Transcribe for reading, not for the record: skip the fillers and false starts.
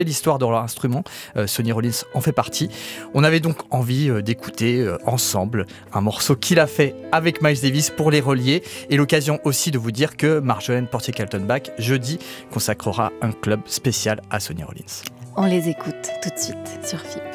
l'histoire de leur instrument. Sonny Rollins en fait partie. On avait donc envie d'écouter ensemble un morceau qu'il a fait avec Miles Davis pour les relier, et l'occasion aussi de vous dire que Marjolaine Portier-Kaltenbach, jeudi, consacrera un club spécial à Sonny Rollins. On les écoute tout de suite sur FIP.